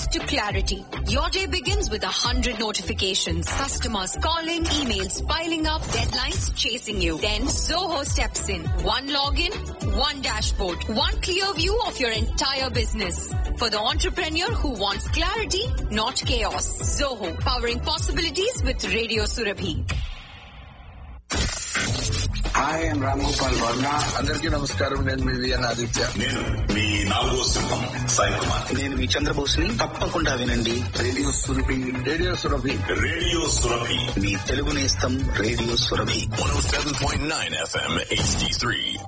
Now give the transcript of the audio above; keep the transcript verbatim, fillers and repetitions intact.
to clarity. Your day begins with a hundred notifications. Customers calling, emails piling up, deadlines chasing you. Then Zoho steps in. One login, one dashboard, one clear view of your entire business. For the entrepreneur who wants clarity, not chaos. Zoho, powering possibilities with Radio Surabhi. Hi I'm Ram Gopal Varma. అందరికీ నమస్కారం. నేను మీ VN Aditya. నేను మీ నాలుగో సింహం సాయి కుమార్. నేను మీ చంద్రబోస్ని. తప్పకుండా వినండి radio Surabhi. Radio Surabhi. Radio Surabhi. మీ తెలుగు నేస్తం radio Surabhi. one oh seven point nine F M H D three.